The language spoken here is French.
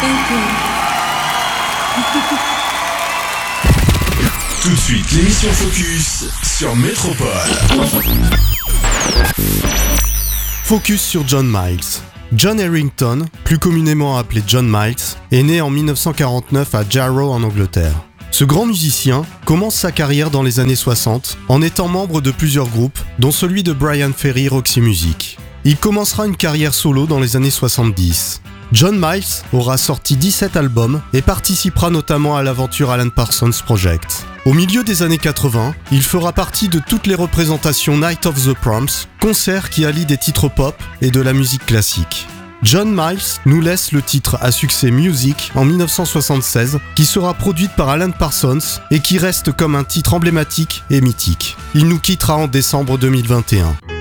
Thank you. Tout de suite, l'émission Focus sur Métropole. Focus sur John Miles. John Harrington, plus communément appelé John Miles, est né en 1949 à Jarrow en Angleterre. Ce grand musicien commence sa carrière dans les années 60 en étant membre de plusieurs groupes, dont celui de Brian Ferry Roxy Music. Il commencera une carrière solo dans les années 70. John Miles aura sorti 17 albums et participera notamment à l'aventure Alan Parsons Project. Au milieu des années 80, il fera partie de toutes les représentations Night of the Proms, concert qui allie des titres pop et de la musique classique. John Miles nous laisse le titre à succès Music en 1976, qui sera produite par Alan Parsons et qui reste comme un titre emblématique et mythique. Il nous quittera en décembre 2021.